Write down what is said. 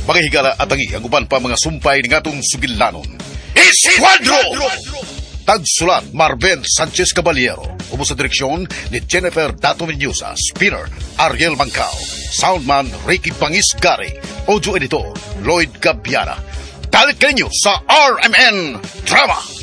Mga higala at tangi ang uban pa mga sumpay ng atong sugilanon. Esquadro! Tagsulat Marben Sanchez Caballero. Ubo sa direksyon ni Jennifer Dato Menyusa. Spinner Ariel Mancao. Soundman Ricky Pangis Gary. Audio editor Lloyd Gabiana. Dalik kayo sa RMN Drama.